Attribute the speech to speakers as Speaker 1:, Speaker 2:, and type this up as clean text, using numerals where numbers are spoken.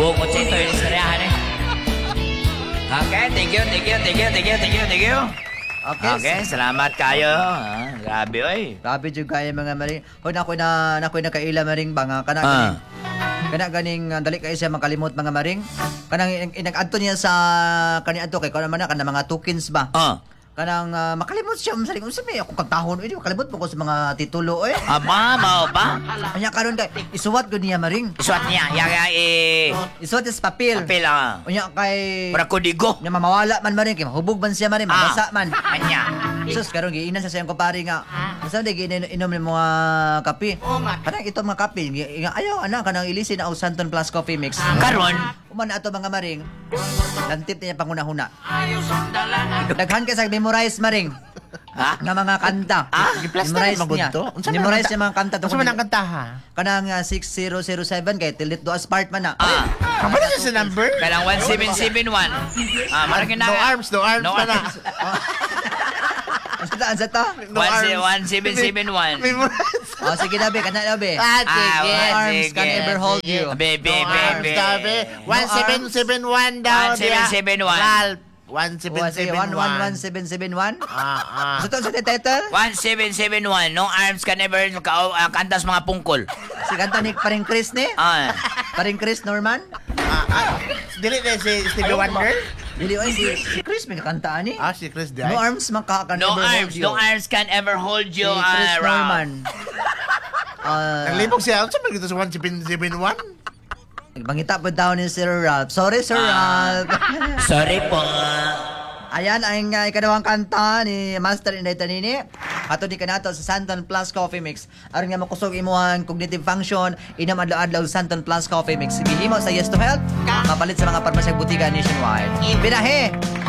Speaker 1: Bukod sa ito, yung istoryahan eh. Okay, thank you. Okay, salamat kayo. Grabe, oy.
Speaker 2: Grabe jud kaya mga maring. Hoy nakoy na kaila maring ba nga kana ganing dali kay siya makalimot mga maring. Kanang inag-adto niya sa kani adto kay kana man kana mga tokens ba. Kanang makalimot siya saling unsa may ako kagtahon oi makalimot mo ko sa mga titulo oi.
Speaker 1: Ama, mao ba?
Speaker 2: Anya karon kay isuwat gud niya maring.
Speaker 1: Isuat niya,
Speaker 2: Isuwat sa papel.
Speaker 1: papel,
Speaker 2: Unya kay
Speaker 1: para kodigo.
Speaker 2: nya mamawala man maring kay mahubog man siya maring mabasa man.
Speaker 1: Anya.
Speaker 2: Sus karon giinan sa siyang kupari nga. Asa di giinom ni mga kape. Kanang ito mga kape ayaw ana kanang ilisin na Santon Plus Coffee Mix.
Speaker 1: Karon,
Speaker 2: Uman ato mga maring. Lantip niya panguna-huna. Daghan ka sa memorize maring. Nga mga kanta. Memorize niya. Memorize niya mga kanta.
Speaker 3: Unsa man ang kanta ha?
Speaker 2: Kanang 6007 kay Tilit do as part man na.
Speaker 3: Kapala siya sa number?
Speaker 1: kailang 1771. Marami na.
Speaker 3: No arms
Speaker 1: No
Speaker 3: pa na.
Speaker 1: arms.
Speaker 2: Ansa to?
Speaker 1: 1771.
Speaker 3: Memorize.
Speaker 2: Oh, sige na be, kana na be.
Speaker 3: Sige.
Speaker 2: No arms can
Speaker 1: sige.
Speaker 2: ever hold you.
Speaker 1: Baby.
Speaker 3: Sabi, 1771 daw.
Speaker 1: 1771.
Speaker 3: Ralph.
Speaker 2: 1771.
Speaker 3: 1771.
Speaker 2: 1171.
Speaker 3: Ah.
Speaker 2: So to sa title?
Speaker 1: 1771. No arms can never kantas mga pungkol.
Speaker 2: Si kanta ni paring Chris ni? Paring Chris Norman?
Speaker 3: Dili na si Stevie Wonder?
Speaker 2: Dili oy si Chris may kakanta ani.
Speaker 3: Si Chris Day.
Speaker 2: No arms man can
Speaker 1: No
Speaker 2: ever hold
Speaker 1: arms.
Speaker 2: you.
Speaker 1: No arms can ever hold
Speaker 2: Si
Speaker 1: you.
Speaker 2: Chris
Speaker 1: Ralph.
Speaker 2: Norman.
Speaker 3: Naglibog siya. Ano sa mga sa 1771?
Speaker 2: Nagbangita po daw ni Sir Ralph. Sorry, Sir Ralph.
Speaker 1: Sorry po.
Speaker 2: Ayan ang ikadawang kanta ni Master Inday Tanini. Ato di kanato sa Santon Plus Coffee Mix. Aron nga makusog imuhang cognitive function, inam adlaw-adlaw Santon Plus Coffee Mix. Gihimo sa Yes to Health, mapalit sa mga parmasyang butiga nationwide. Binahe!